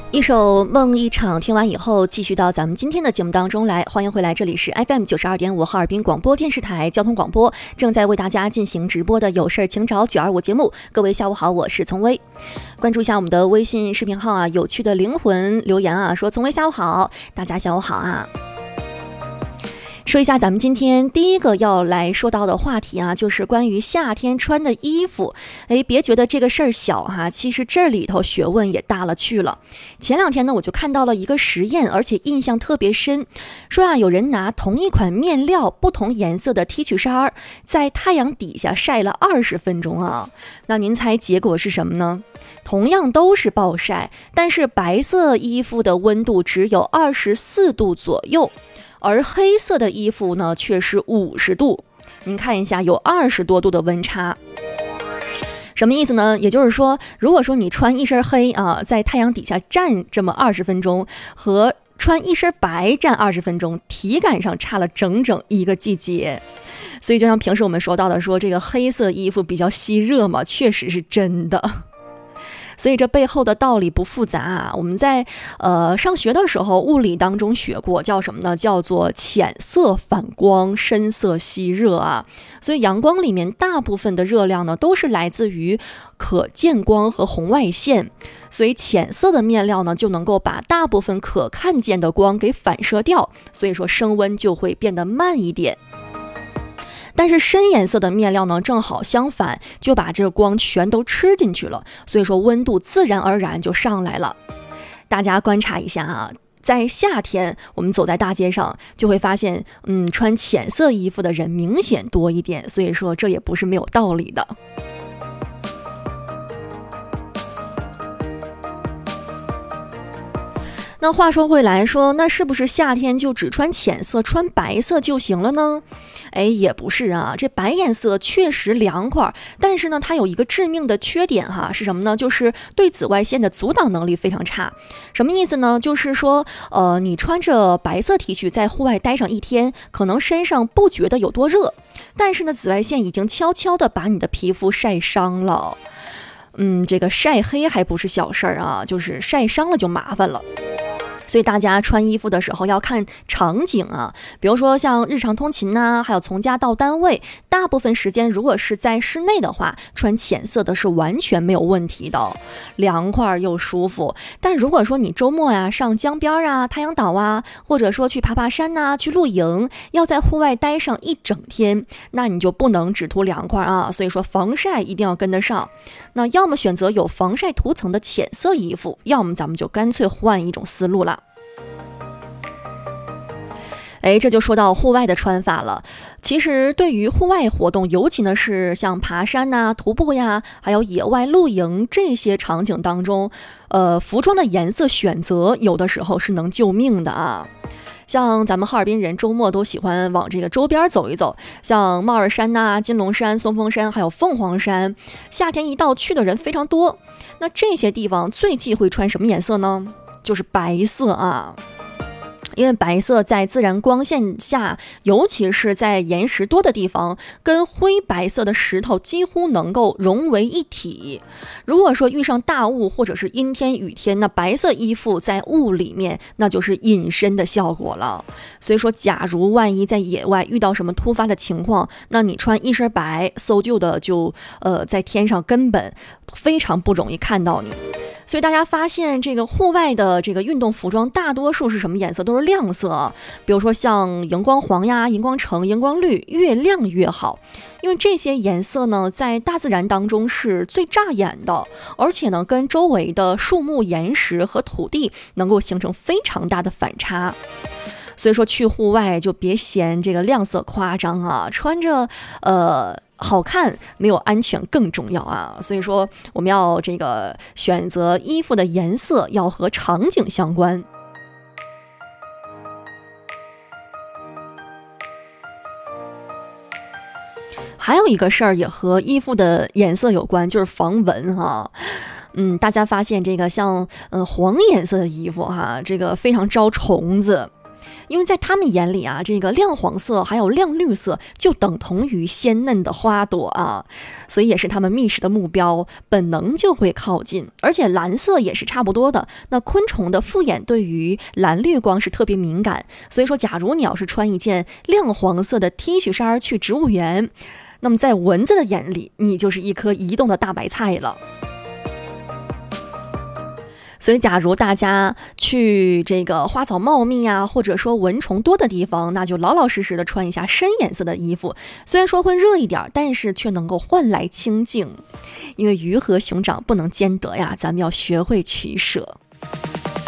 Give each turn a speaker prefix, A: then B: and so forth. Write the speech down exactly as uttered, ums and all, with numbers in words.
A: 一首梦一场听完以后，继续到咱们今天的节目当中来，欢迎回来，这里是 F M 九十二点五哈尔滨广播电视台交通广播，正在为大家进行直播的有事请找九二五节目。各位下午好，我是丛薇，关注一下我们的微信视频号啊，有趣的灵魂留言啊，说丛薇下午好，大家下午好啊。说一下咱们今天第一个要来说到的话题啊，就是关于夏天穿的衣服。哎，别觉得这个事儿小哈，其实这里头学问也大了去了。前两天呢，我就看到了一个实验，而且印象特别深。说啊，有人拿同一款面料、不同颜色的 T 恤衫，在太阳底下晒了二十分钟啊。那您猜结果是什么呢？同样都是暴晒，但是白色衣服的温度只有二十四度左右。而黑色的衣服呢，却是五十度。您看一下，有二十多度的温差。什么意思呢？也就是说，如果说你穿一身黑啊，在太阳底下站这么二十分钟，和穿一身白站二十分钟，体感上差了整整一个季节。所以就像平时我们说到的，说这个黑色衣服比较吸热嘛，确实是真的。所以这背后的道理不复杂啊，我们在呃上学的时候物理当中学过，叫什么呢？叫做浅色反光，深色吸热啊。所以阳光里面大部分的热量呢，都是来自于可见光和红外线，所以浅色的面料呢，就能够把大部分可看见的光给反射掉，所以说升温就会变得慢一点。但是深颜色的面料呢，正好相反，就把这个光全都吃进去了，所以说温度自然而然就上来了。大家观察一下啊，在夏天我们走在大街上就会发现，嗯，穿浅色衣服的人明显多一点，所以说这也不是没有道理的。那话说回来说，那是不是夏天就只穿浅色，穿白色就行了呢？哎，也不是啊，这白颜色确实凉快，但是呢，它有一个致命的缺点哈，是什么呢？就是对紫外线的阻挡能力非常差。什么意思呢？就是说，呃，你穿着白色 T 恤在户外待上一天，可能身上不觉得有多热，但是呢，紫外线已经悄悄地把你的皮肤晒伤了。嗯，这个晒黑还不是小事儿啊，就是晒伤了就麻烦了。所以大家穿衣服的时候要看场景啊，比如说像日常通勤呐、啊，还有从家到单位，大部分时间如果是在室内的话，穿浅色的是完全没有问题的，凉快又舒服。但如果说你周末呀、啊、上江边啊、太阳岛啊，或者说去爬爬山呐、啊、去露营，要在户外待上一整天，那你就不能只图凉快啊。所以说防晒一定要跟得上。那要么选择有防晒涂层的浅色衣服，要么咱们就干脆换一种思路了。哎，这就说到户外的穿法了。其实对于户外活动，尤其呢是像爬山呐、徒步呀，还有野外露营这些场景当中，呃，服装的颜色选择有的时候是能救命的啊。像咱们哈尔滨人周末都喜欢往这个周边走一走，像帽儿山呐、金龙山、松峰山还有凤凰山，夏天一到去的人非常多。那这些地方最忌讳穿什么颜色呢？就是白色啊。因为白色在自然光线下，尤其是在岩石多的地方，跟灰白色的石头几乎能够融为一体。如果说遇上大雾或者是阴天雨天，那白色衣服在雾里面，那就是隐身的效果了。所以说，假如万一在野外遇到什么突发的情况，那你穿一身白，搜救的就呃在天上根本非常不容易看到你。所以大家发现这个户外的这个运动服装大多数是什么颜色？都是亮色，比如说像荧光黄呀、荧光橙、荧光绿，越亮越好。因为这些颜色呢，在大自然当中是最扎眼的，而且呢，跟周围的树木、岩石和土地能够形成非常大的反差。所以说去户外就别嫌这个亮色夸张啊，穿着呃好看没有安全更重要啊。所以说我们要这个选择衣服的颜色要和场景相关。还有一个事儿也和衣服的颜色有关，就是防蚊哈。嗯，大家发现这个像嗯黄颜色的衣服哈，这个非常招虫子。 因为在他们眼里啊，这个亮黄色还有亮绿色就等同于鲜嫩的花朵啊，所以也是他们觅食的目标，本能就会靠近。而且蓝色也是差不多的，那昆虫的复眼对于蓝绿光是特别敏感，所以说假如你要是穿一件亮黄色的 T 恤衫去植物园，那么在蚊子的眼里，你就是一颗移动的大白菜了。所以假如大家去这个花草茂密啊，或者说蚊虫多的地方，那就老老实实的穿一下深颜色的衣服，虽然说会热一点，但是却能够换来清静。因为鱼和熊掌不能兼得呀，咱们要学会取舍。